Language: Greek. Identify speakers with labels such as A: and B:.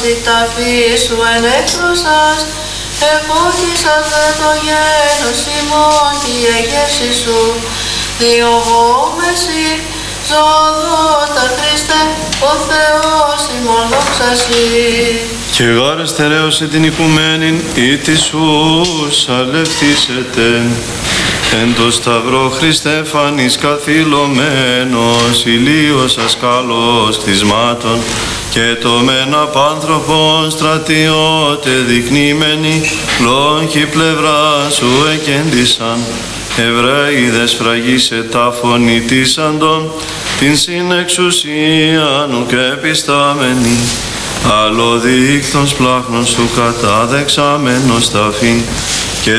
A: ταφή σου ενέκτρωσας, επόκεισας δε το γένος ημών και η εγεύση σου, διοβόμεση, ζωοδότα Χριστέ, ο Θεός ημών δόξασι.
B: Και γάρε στερέωσε την οικουμένην, ή της σου σαλευτήσετε. Εν το σταυρό Χριστέ φανείς καθυλωμένος, ηλίος ασκάλος κτισμάτων, και το μεν απάνθρωπον στρατιώτε δεικνύμενοι, λόγοι πλευρά σου εκέντησαν. Εβραίοι δε σφραγίσε τα φωνητήσαντον, την συνεξουσίαν ουκ επιστάμενοι. Άλλο δίκτων σπλάχνων σου κατάδεξαμενος ταφή,